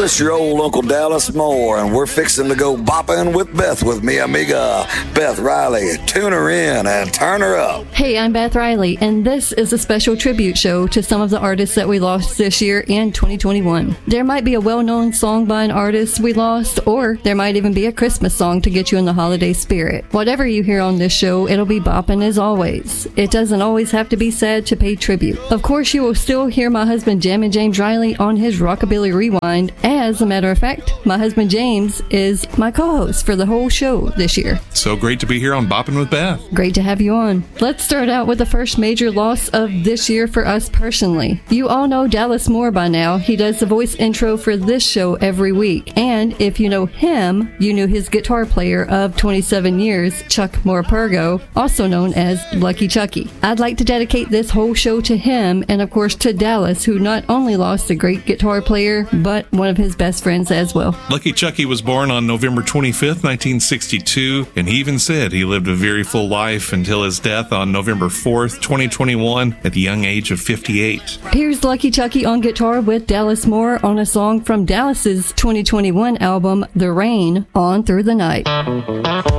This your old Uncle Dallas Moore, and we're fixing to go bopping with Beth with mi amiga, Beth Riley. Tune her in and turn her up. Hey, I'm Beth Riley, and this is a special tribute show to some of the artists that we lost this year in 2021. There might be a well-known song by an artist we lost, or there might even be a Christmas song to get you in the holiday spirit. Whatever you hear on this show, it'll be bopping as always. It doesn't always have to be sad to pay tribute. Of course, you will still hear my husband Jammin' James Riley on his Rockabilly Rewind. As a matter of fact, my husband James is my co-host for the whole show this year. So great to be here on Boppin' with Beth. Great to have you on. Let's start out with the first major loss of this year for us personally. You all know Dallas Moore by now. He does the voice intro for this show every week. And if you know him, you knew his guitar player of 27 years, Chuck Morpurgo, also known as Lucky Chucky. I'd like to dedicate this whole show to him and of course to Dallas, who not only lost a great guitar player, but one of his best friends as well. Lucky Chucky was born on November 25th, 1962, and he even said he lived a very full life until his death on November 4th, 2021, at the young age of 58. Here's Lucky Chucky on guitar with Dallas Moore on a song from Dallas's 2021 album, The Rain, On Through the Night.